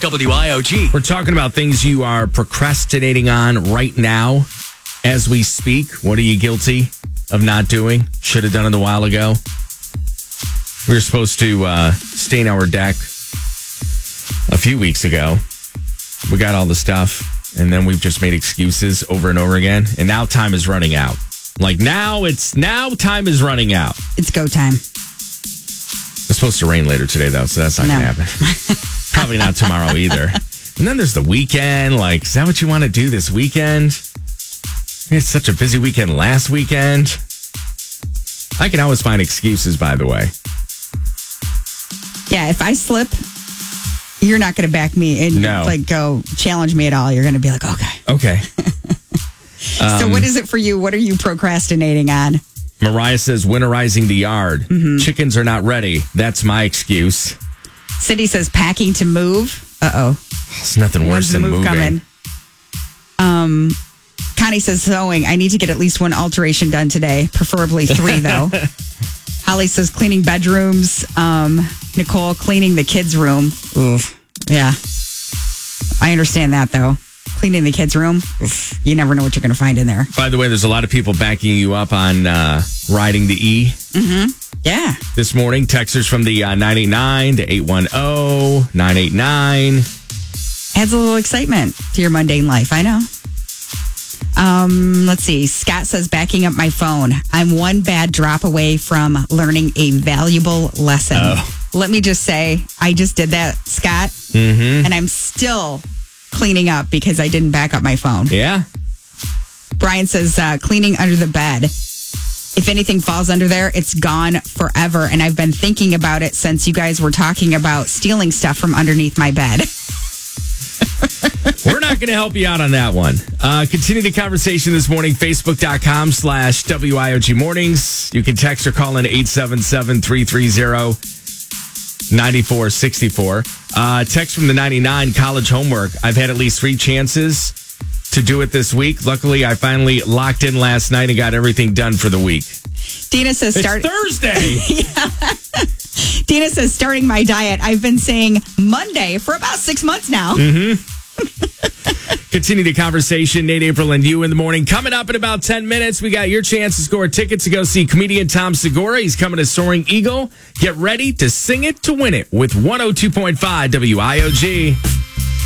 WIOG. We're talking about things you are procrastinating on right now as we speak. What are you guilty of not doing? Should have done it a while ago. We were supposed to stain our deck a few weeks ago. We got all the stuff, and then we've just made excuses over and over again. And now time is running out. Like now time is running out. It's go time. It's supposed to rain later today, though, so that's not going to happen. Probably not tomorrow either. And then there's the weekend. Like, is that what you want to do this weekend? It's such a busy weekend last weekend. I can always find excuses, by the way. Yeah, if I slip, you're not going to back me and go challenge me at all. You're going to be like, okay. So what is it for you? What are you procrastinating on? Mariah says winterizing the yard. Mm-hmm. Chickens are not ready. That's my excuse. Cindy says packing to move. Uh-oh. It's nothing worse than moving. Connie says sewing. I need to get at least one alteration done today, preferably 3, though. Holly says cleaning bedrooms. Nicole cleaning the kids' room. Oof. Yeah. I understand that, though. Cleaning the kids' room. Oof. You never know what you're going to find in there. By the way, there's a lot of people backing you up on riding the E. Mm-hmm. Yeah. This morning, texters from the 989 to 810 989. Adds a little excitement to your mundane life. I know. Let's see. Scott says, backing up my phone. I'm one bad drop away from learning a valuable lesson. Oh. Let me just say, I just did that, Scott. Mm-hmm. And I'm still cleaning up because I didn't back up my phone. Yeah. Brian says, cleaning under the bed. If anything falls under there, it's gone forever. And I've been thinking about it since you guys were talking about stealing stuff from underneath my bed. We're not going to help you out on that one. Continue the conversation this morning, Facebook.com/WIOG Mornings. You can text or call in 877-330-9464. Text from the 99, college homework. I've had at least 3 chances to do it this week. Luckily, I finally locked in last night and got everything done for the week. Dina says, It's Thursday. Dina says, starting my diet. I've been saying Monday for about 6 months now. Mm-hmm. Continue the conversation. Nate, April, and you in the morning. Coming up in about 10 minutes, we got your chance to score tickets to go see comedian Tom Segura. He's coming to Soaring Eagle. Get ready to sing it to win it with 102.5 WIOG.